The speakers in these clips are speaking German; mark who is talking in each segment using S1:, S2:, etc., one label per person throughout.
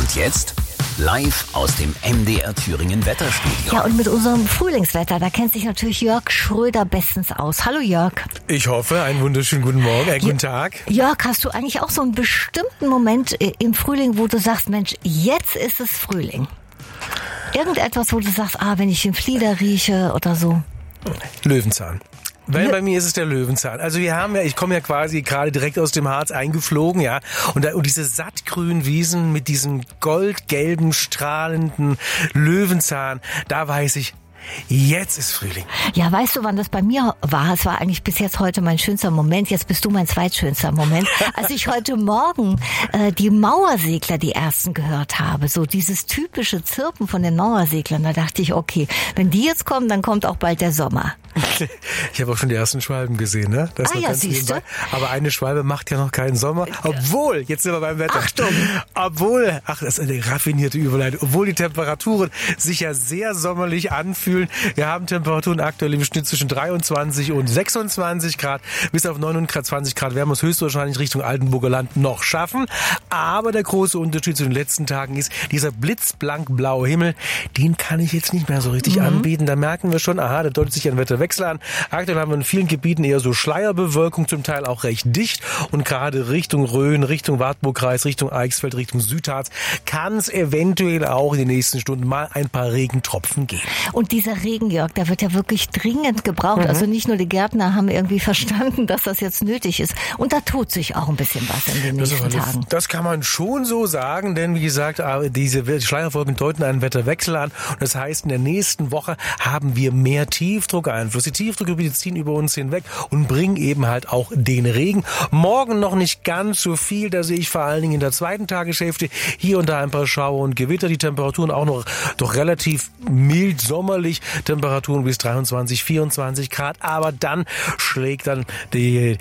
S1: Und jetzt live aus dem MDR Thüringen Wetterstudio.
S2: Ja, und mit unserem Frühlingswetter, da kennt sich natürlich Jörg Schröder bestens aus. Hallo Jörg.
S3: Ich hoffe, einen wunderschönen guten Morgen, guten Tag.
S2: Jörg, hast du eigentlich auch so einen bestimmten Moment im Frühling, wo du sagst, Mensch, jetzt ist es Frühling? Irgendetwas, wo du sagst, wenn ich den Flieder rieche oder so?
S3: Löwenzahn. Weil bei mir ist es der Löwenzahn. Also ich komme ja quasi gerade direkt aus dem Harz eingeflogen, ja. Und diese sattgrünen Wiesen mit diesem goldgelben, strahlenden Löwenzahn, da weiß ich, jetzt ist Frühling.
S2: Ja, weißt du, wann das bei mir war? Es war eigentlich bis jetzt heute mein schönster Moment. Jetzt bist du mein zweitschönster Moment. Als ich heute Morgen die Mauersegler, die ersten, gehört habe. So dieses typische Zirpen von den Mauerseglern. Da dachte ich, okay, wenn die jetzt kommen, dann kommt auch bald der Sommer.
S3: Ich habe auch schon die ersten Schwalben gesehen, ne? Das
S2: ja, siehst du?
S3: Aber eine Schwalbe macht ja noch keinen Sommer. Obwohl, jetzt sind wir beim Wetter.
S2: Achtung!
S3: Das ist eine raffinierte Überleitung. Obwohl die Temperaturen sich ja sehr sommerlich anfühlen. Wir haben Temperaturen aktuell im Schnitt zwischen 23 und 26 Grad. Bis auf 29 Grad werden wir es höchstwahrscheinlich Richtung Altenburger Land noch schaffen. Aber der große Unterschied zu den letzten Tagen ist, dieser blitzblank-blaue Himmel, den kann ich jetzt nicht mehr so richtig anbieten. Da merken wir schon, da deutet sich ein Wetterwechsel an. Aktuell haben wir in vielen Gebieten eher so Schleierbewölkung, zum Teil auch recht dicht. Und gerade Richtung Rhön, Richtung Wartburgkreis, Richtung Eichsfeld, Richtung Südharz kann es eventuell auch in den nächsten Stunden mal ein paar Regentropfen geben.
S2: Und dieser Regen, Jörg, der wird ja wirklich dringend gebraucht. Also nicht nur die Gärtner haben irgendwie verstanden, dass das jetzt nötig ist. Und da tut sich auch ein bisschen was in den nächsten Tagen.
S3: Das kann man schon so sagen, denn wie gesagt, diese Schleierwolken deuten einen Wetterwechsel an. Und das heißt, in der nächsten Woche haben wir mehr Tiefdruckeinfluss. Die Tiefdruckgebiete ziehen über uns hinweg und bringen eben halt auch den Regen. Morgen noch nicht ganz so viel, da sehe ich vor allen Dingen in der zweiten Tageshälfte hier und da ein paar Schauer und Gewitter. Die Temperaturen auch noch doch relativ mild sommerlich. Temperaturen bis 23, 24 Grad. Aber dann schlägt dann der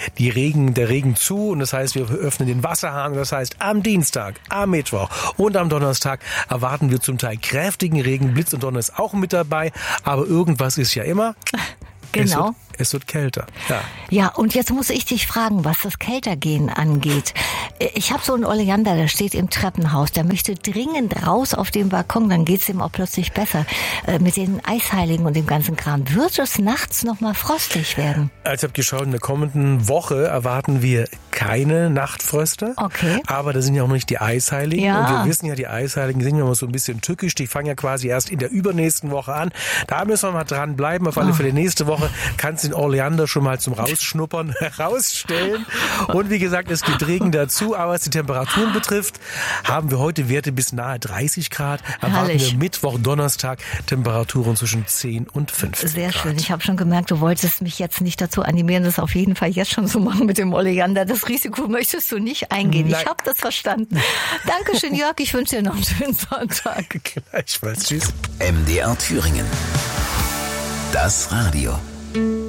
S3: Regen zu. Und das heißt, wir öffnen den Wasserhahn. Das heißt, am Dienstag, am Mittwoch und am Donnerstag erwarten wir zum Teil kräftigen Regen. Blitz und Donner ist auch mit dabei. Aber irgendwas ist ja immer.
S2: Genau.
S3: Es wird kälter.
S2: Ja, und jetzt muss ich dich fragen, was das Kältergehen angeht. Ich habe so einen Oleander, der steht im Treppenhaus. Der möchte dringend raus auf den Balkon, dann geht's ihm auch plötzlich besser. Mit den Eisheiligen und dem ganzen Kram. Wird es nachts noch mal frostig werden?
S3: Ich habe geschaut, in der kommenden Woche erwarten wir keine Nachtfröste.
S2: Okay.
S3: Aber da sind ja auch noch nicht die Eisheiligen.
S2: Ja.
S3: Und wir wissen ja, die Eisheiligen sind ja noch so ein bisschen tückisch. Die fangen ja quasi erst in der übernächsten Woche an. Da müssen wir mal dran bleiben. Auf alle Fälle nächste Woche kannst du den Oleander schon mal zum Rausschnuppern herausstellen. Und wie gesagt, es gibt Regen dazu. Aber was die Temperaturen betrifft, haben wir heute Werte bis nahe 30 Grad. Erwarten wir Mittwoch, Donnerstag Temperaturen zwischen 10 und 15
S2: Sehr
S3: Grad.
S2: schön. Ich habe schon gemerkt, du wolltest mich jetzt nicht dazu animieren, das auf jeden Fall jetzt schon so machen mit dem Oleander. Das Risiko möchtest du nicht eingehen.
S3: Nein.
S2: Ich habe das verstanden. Dankeschön, Jörg. Ich wünsche dir noch einen schönen Sonntag.
S3: Gleichfalls. Tschüss.
S1: MDR Thüringen. Das Radio.